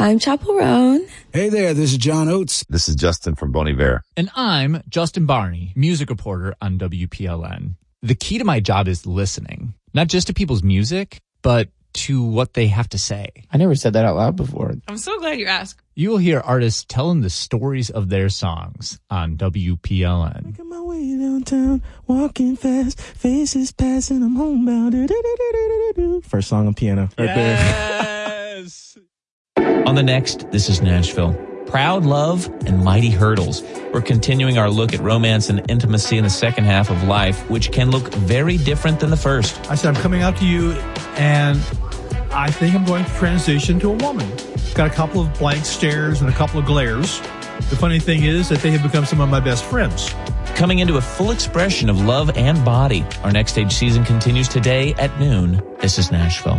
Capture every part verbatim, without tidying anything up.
I'm Chaperone. Hey there, this is John Oates. This is Justin from Bon Iver. And I'm Justin Barney, music reporter on W P L N. The key to my job is listening, not just to people's music, but to what they have to say. I never said that out loud before. I'm so glad you asked. You will hear artists telling the stories of their songs on W P L N. Making my way downtown, walking fast, faces passing, I'm homebound. First song on piano. Right yes. There. On the next, This is Nashville. Proud Love and Mighty Hurdles. We're continuing our look at romance and intimacy in the second half of life, which can look very different than the first. I said, I'm coming out to you, and I think I'm going to transition to a woman. Got a couple of blank stares and a couple of glares. The funny thing is that they have become some of my best friends. Coming into a full expression of love and body. Our Next Stage season continues today at noon. This is Nashville.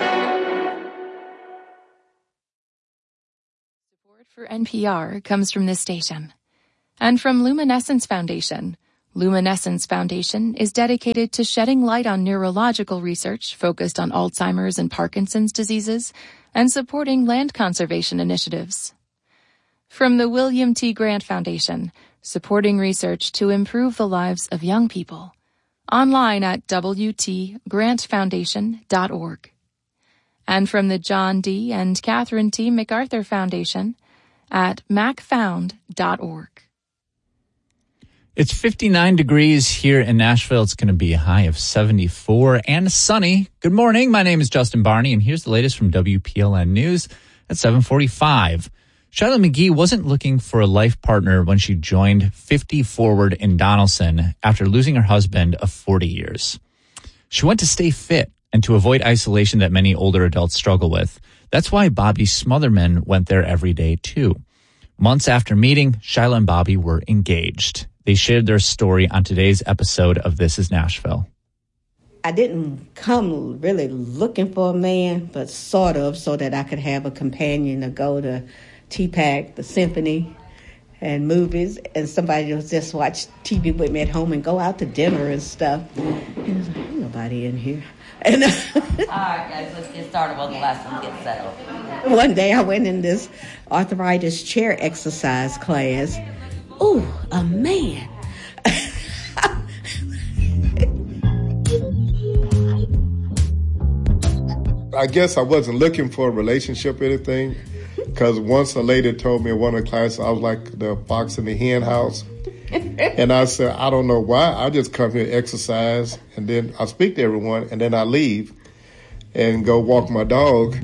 For N P R comes from this station and from Luminescence Foundation. Luminescence Foundation is dedicated to shedding light on neurological research focused on Alzheimer's and Parkinson's diseases and supporting land conservation initiatives. From the William T. Grant Foundation, supporting research to improve the lives of young people. Online at w t grant foundation dot org. And from the John D. and Catherine T. MacArthur Foundation at mac found dot org. It's fifty-nine degrees here in Nashville. It's going to be a high of seventy-four and sunny. Good morning. My name is Justin Barney, and here's the latest from W P L N News at seven forty-five. Shiloh McGee wasn't looking for a life partner when she joined fifty Forward in Donaldson after losing her husband of forty years. She went to stay fit and to avoid isolation that many older adults struggle with. That's why Bobby Smotherman went there every day, too. Months after meeting, Shiloh and Bobby were engaged. They shared their story on today's episode of This is Nashville. I didn't come really looking for a man, but sort of, so that I could have a companion to go to T PAC, the symphony, and movies, and somebody to just watch T V with me at home and go out to dinner and stuff. And there's like, ain't nobody in here. And all right, guys, let's get started while the last one gets settled. One day I went in this arthritis chair exercise class. Ooh, a man. I guess I wasn't looking for a relationship or anything, because once a lady told me in one of the classes I was like the fox in the hen house. And I said, I don't know why. I just come here, exercise, and then I speak to everyone, and then I leave and go walk my dog.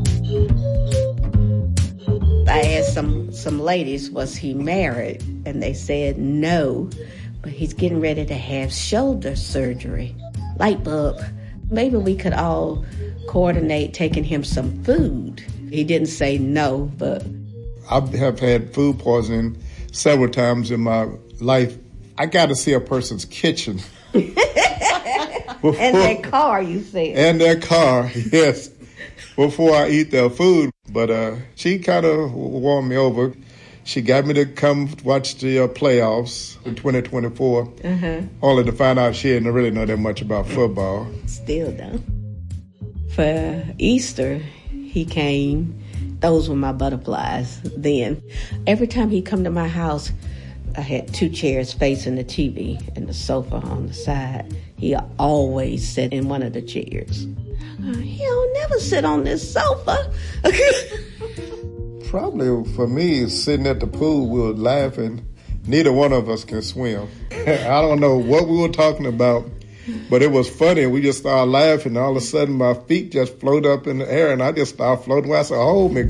I asked some, some ladies, was he married? And they said no, but he's getting ready to have shoulder surgery. Light bulb. Maybe we could all coordinate taking him some food. He didn't say no, but... I have had food poisoning several times in my life. I got to see a person's kitchen. Before, and their car, you said. And their car, yes, before I eat their food. But uh, she kind of won me over. She got me to come watch the uh, playoffs in twenty twenty-four, uh-huh. Only to find out she didn't really know that much about football. Still don't. For Easter, he came. Those were my butterflies then. Every time he come to my house, I had two chairs facing the T V and the sofa on the side. He always sat in one of the chairs. Uh, he don't never sit on this sofa. Probably for me, sitting at the pool, we were laughing. Neither one of us can swim. I don't know what we were talking about, but it was funny. We just started laughing. All of a sudden, my feet just floated up in the air, and I just started floating. I said, hold me.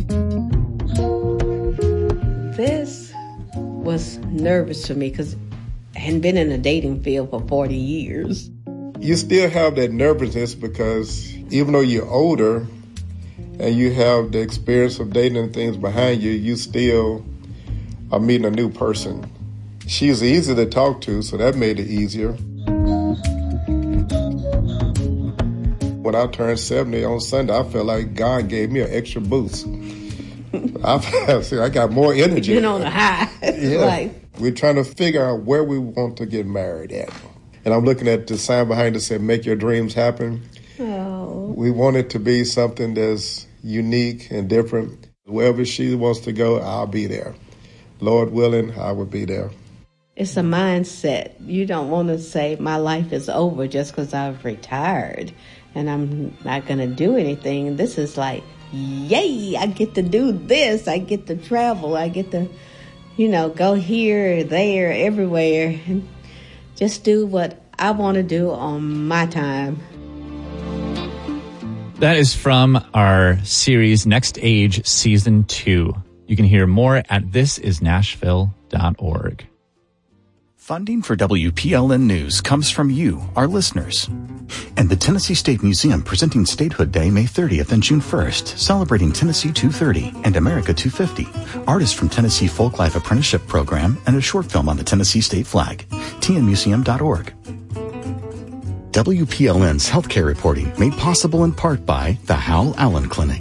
This was nervous for me because I hadn't been in the dating field for forty years. You still have that nervousness because even though you're older and you have the experience of dating and things behind you, you still are meeting a new person. She's easy to talk to, so that made it easier. When I turned seventy on Sunday, I felt like God gave me an extra boost. I, I got more energy. Been on a high. Yeah. Like. We're trying to figure out where we want to get married at. And I'm looking at the sign behind it that said, make your dreams happen. Oh. We want it to be something that's unique and different. Wherever she wants to go, I'll be there. Lord willing, I will be there. It's a mindset. You don't want to say my life is over just because I've retired and I'm not going to do anything. This is like, yay, I get to do this. I get to travel. I get to, you know, go here, there, everywhere, and just do what I want to do on my time. That is from our series Next Age Season two. You can hear more at this is nashville dot org. Funding for W P L N News comes from you, our listeners. And the Tennessee State Museum presenting Statehood Day May thirtieth and June first, celebrating Tennessee two thirty and America two fifty. Artists from Tennessee Folklife Apprenticeship Program and a short film on the Tennessee State flag. T N museum dot org. W P L N's healthcare reporting made possible in part by the Howell Allen Clinic.